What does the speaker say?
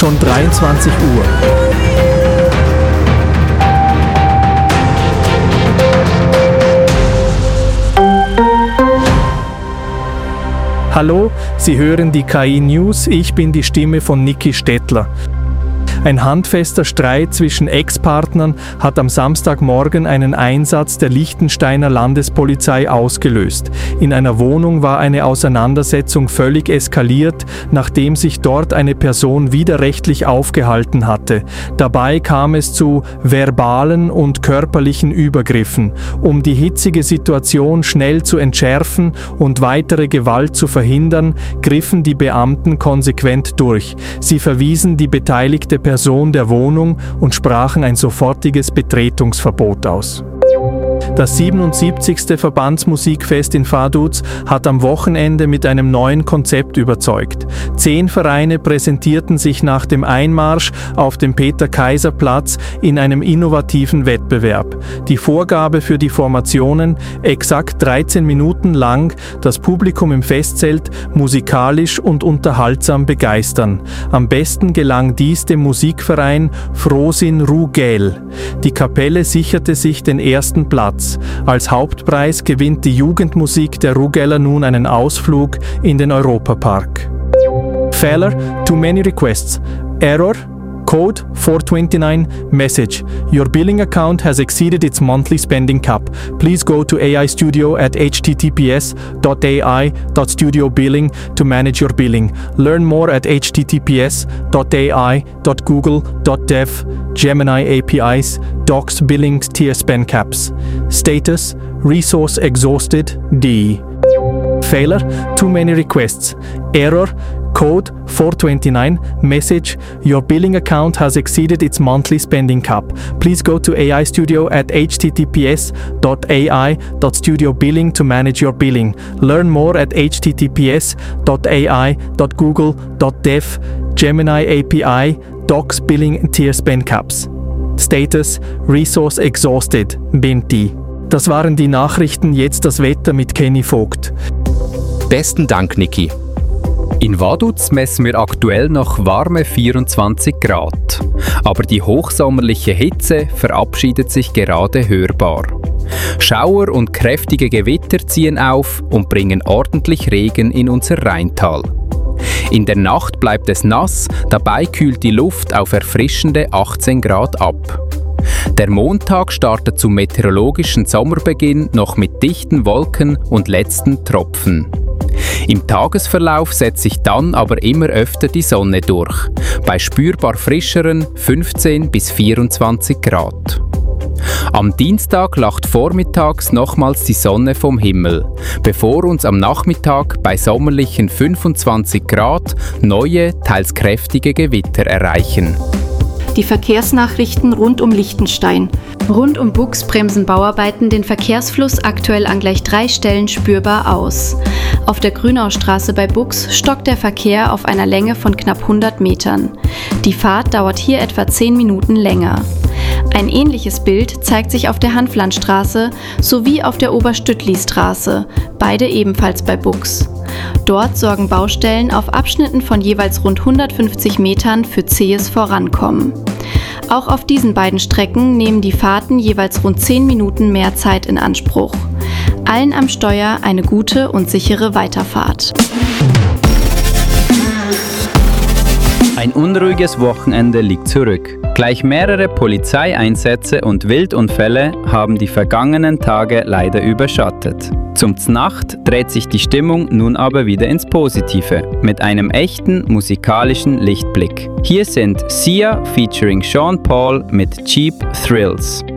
Schon 23 Uhr. Hallo, Sie hören die KI News, ich bin die Stimme von Niki Stettler. Ein handfester Streit zwischen Ex-Partnern hat am Samstagmorgen einen Einsatz der Liechtensteiner Landespolizei ausgelöst. In einer Wohnung war eine Auseinandersetzung völlig eskaliert, nachdem sich dort eine Person widerrechtlich aufgehalten hatte. Dabei kam es zu verbalen und körperlichen Übergriffen. Um die hitzige Situation schnell zu entschärfen und weitere Gewalt zu verhindern, griffen die Beamten konsequent durch. Sie verwiesen die beteiligte Person der Wohnung und sprachen ein sofortiges Betretungsverbot aus. Das 77. Verbandsmusikfest in Vaduz hat am Wochenende mit einem neuen Konzept überzeugt. 10 Vereine präsentierten sich nach dem Einmarsch auf dem Peter-Kaiser-Platz in einem innovativen Wettbewerb. Die Vorgabe für die Formationen: exakt 13 Minuten lang das Publikum im Festzelt musikalisch und unterhaltsam begeistern. Am besten gelang dies dem Musikverein Frosin Rugel. Die Kapelle sicherte sich den ersten Platz. Als Hauptpreis gewinnt die Jugendmusik der Rugeller nun einen Ausflug in den Europapark. Fehler, too many requests. Error, code 429, message. Your billing account has exceeded its monthly spending cap. Please go to AI Studio at https://ai.studiobilling to manage your billing. Learn more at https://ai.google.dev, Gemini APIs, Docs Billing Tier Spend Caps. Status, resource exhausted, D. Fehler, too many requests. Error, code 429, message. Your billing account has exceeded its monthly spending cap. Please go to AI Studio at https://ai.studiobilling to manage your billing. Learn more at https://ai.google.dev, Gemini API, Docs Billing Tier Spend Caps. Status, resource exhausted, Binti. Das waren die Nachrichten, jetzt das Wetter mit Kenny Vogt. Besten Dank, Niki. In Vaduz messen wir aktuell noch warme 24 Grad. Aber die hochsommerliche Hitze verabschiedet sich gerade hörbar. Schauer und kräftige Gewitter ziehen auf und bringen ordentlich Regen in unser Rheintal. In der Nacht bleibt es nass, dabei kühlt die Luft auf erfrischende 18 Grad ab. Der Montag startet zum meteorologischen Sommerbeginn noch mit dichten Wolken und letzten Tropfen. Im Tagesverlauf setzt sich dann aber immer öfter die Sonne durch, bei spürbar frischeren 15 bis 24 Grad. Am Dienstag lacht vormittags nochmals die Sonne vom Himmel, bevor uns am Nachmittag bei sommerlichen 25 Grad neue, teils kräftige Gewitter erreichen. Die Verkehrsnachrichten rund um Liechtenstein. Rund um Bux bremsen Bauarbeiten den Verkehrsfluss aktuell an gleich 3 Stellen spürbar aus. Auf der Grünaustraße bei Bux stockt der Verkehr auf einer Länge von knapp 100 Metern. Die Fahrt dauert hier etwa 10 Minuten länger. Ein ähnliches Bild zeigt sich auf der Hanflandstraße sowie auf der Oberstüttli-Straße, beide ebenfalls bei Bux. Dort sorgen Baustellen auf Abschnitten von jeweils rund 150 Metern für zähes Vorankommen. Auch auf diesen beiden Strecken nehmen die Fahrten jeweils rund 10 Minuten mehr Zeit in Anspruch. Allen am Steuer eine gute und sichere Weiterfahrt. Ein unruhiges Wochenende liegt zurück. Gleich mehrere Polizeieinsätze und Wildunfälle haben die vergangenen Tage leider überschattet. Zum Znacht dreht sich die Stimmung nun aber wieder ins Positive, mit einem echten musikalischen Lichtblick. Hier sind Sia featuring Sean Paul mit Cheap Thrills.